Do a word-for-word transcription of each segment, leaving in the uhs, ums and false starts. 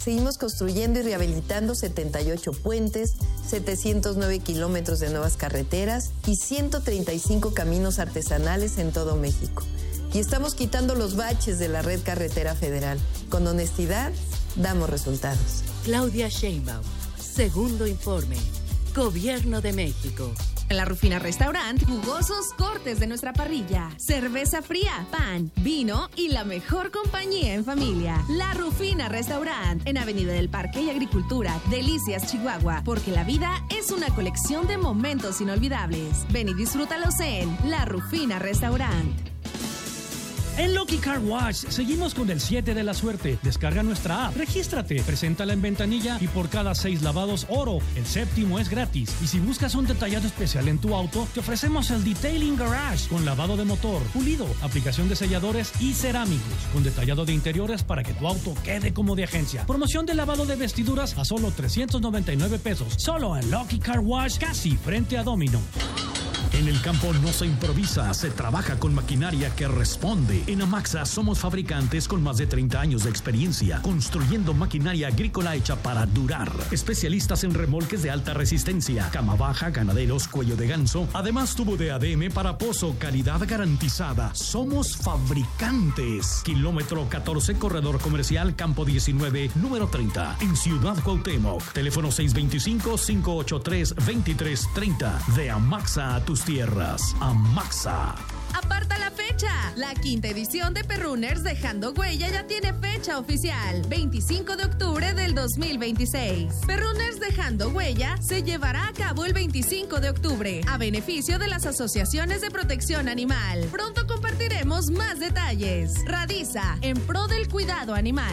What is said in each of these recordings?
seguimos construyendo y rehabilitando setenta y ocho puentes, setecientos nueve kilómetros de nuevas carreteras y ciento treinta y cinco caminos artesanales en todo México. Y estamos quitando los baches de la red carretera federal. Con honestidad, damos resultados. Claudia Sheinbaum, segundo informe. Gobierno de México. En La Rufina Restaurant, jugosos cortes de nuestra parrilla, cerveza fría, pan, vino y la mejor compañía en familia. La Rufina Restaurant, en Avenida del Parque y Agricultura, Delicias, Chihuahua, porque la vida es una colección de momentos inolvidables. Ven y disfrútalos en La Rufina Restaurant. En Lucky Car Wash seguimos con el siete de la suerte. Descarga nuestra app, regístrate, preséntala en ventanilla y por cada seis lavados oro, el séptimo es gratis. Y si buscas un detallado especial en tu auto, te ofrecemos el Detailing Garage con lavado de motor, pulido, aplicación de selladores y cerámicos, con detallado de interiores para que tu auto quede como de agencia. Promoción de lavado de vestiduras a solo trescientos noventa y nueve pesos, solo en Lucky Car Wash, casi frente a Domino. En el campo no se improvisa, se trabaja con maquinaria que responde. En Amaxa somos fabricantes con más de treinta años de experiencia, construyendo maquinaria agrícola hecha para durar. Especialistas en remolques de alta resistencia, cama baja, ganaderos, cuello de ganso. Además, tubo de A D M para pozo, calidad garantizada. Somos fabricantes. Kilómetro catorce, corredor comercial, campo diecinueve, número treinta, en Ciudad Cuauhtémoc. Teléfono seis dos cinco, cinco ocho tres, dos tres tres cero. De Amaxa a tus tierras. Amaxa. Aparta la fecha. La quinta edición de Perrunners Dejando Huella ya tiene fecha oficial. veinticinco de octubre del dos mil veintiséis. Perrunners Dejando Huella se llevará a cabo el veinticinco de octubre a beneficio de las asociaciones de protección animal. Pronto compartiremos más detalles. Radiza, en pro del cuidado animal.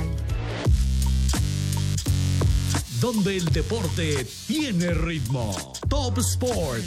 Donde el deporte tiene ritmo. Top Sport.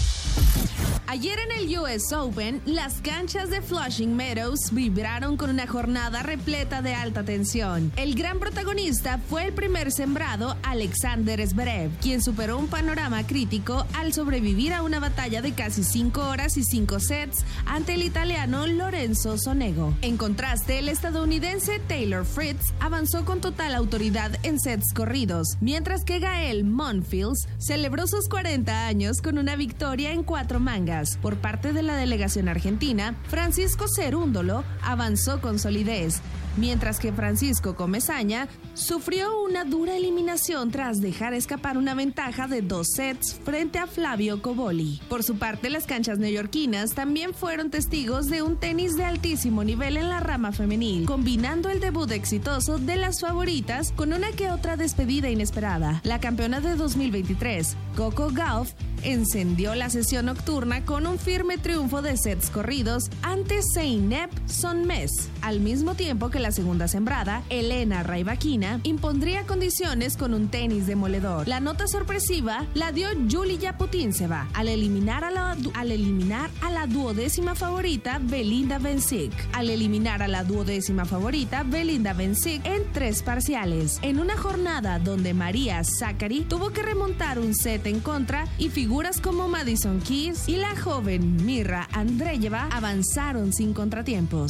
Ayer en el U S Open, las canchas de Flushing Meadows vibraron con una jornada repleta de alta tensión. El gran protagonista fue el primer sembrado Alexander Zverev, quien superó un panorama crítico al sobrevivir a una batalla de casi cinco horas y cinco sets ante el italiano Lorenzo Sonego. En contraste, el estadounidense Taylor Fritz avanzó con total autoridad en sets corridos, mientras que Gael Monfils celebró sus cuarenta años con una victoria en cuatro mangas. Por parte de la delegación argentina, Francisco Cerúndolo avanzó con solidez, mientras que Francisco Comesaña sufrió una dura eliminación tras dejar escapar una ventaja de dos sets frente a Flavio Cobolli. Por su parte, las canchas neoyorquinas también fueron testigos de un tenis de altísimo nivel en la rama femenil, combinando el debut exitoso de las favoritas con una que otra despedida inesperada. La campeona de dos mil veintitrés, Coco Gauff, encendió la sesión nocturna con un firme triunfo de sets corridos ante Zeynep Sonmez, al mismo tiempo que la segunda sembrada, Elena Rybakina, impondría condiciones con un tenis demoledor. La nota sorpresiva la dio Yulia Putintseva al eliminar a la, al eliminar a la duodécima favorita Belinda Bencic, al eliminar a la duodécima favorita Belinda Bencic en tres parciales, en una jornada donde María Sakkari tuvo que remontar un set en contra y figuras como Madison Keys y la joven Mirra Andreeva avanzaron sin contratiempos.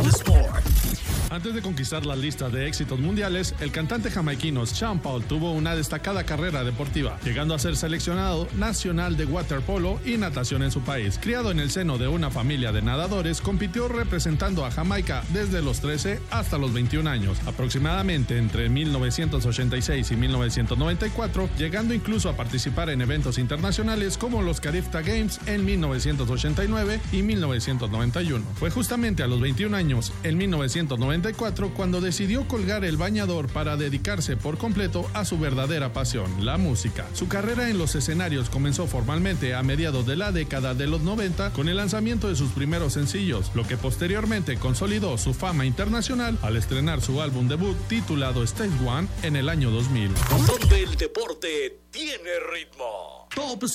Antes de conquistar las listas de éxitos mundiales, el cantante jamaiquino Sean Paul tuvo una destacada carrera deportiva, llegando a ser seleccionado nacional de waterpolo y natación en su país. Criado en el seno de una familia de nadadores, compitió representando a Jamaica desde los trece hasta los veintiún años, aproximadamente entre mil novecientos ochenta y seis y mil novecientos noventa y cuatro, llegando incluso a participar en eventos internacionales como los Carifta Games en mil novecientos ochenta y nueve y mil novecientos noventa y uno. Fue justamente a los veintiún años, en mil novecientos noventa y cuatro, cuando decidió colgar el bañador para dedicarse por completo a su verdadera pasión, la música. Su carrera en los escenarios comenzó formalmente a mediados de la década de los noventa con el lanzamiento de sus primeros sencillos, lo que posteriormente consolidó su fama internacional al estrenar su álbum debut titulado Stage One en el año dos mil. Donde el deporte tiene ritmo. Top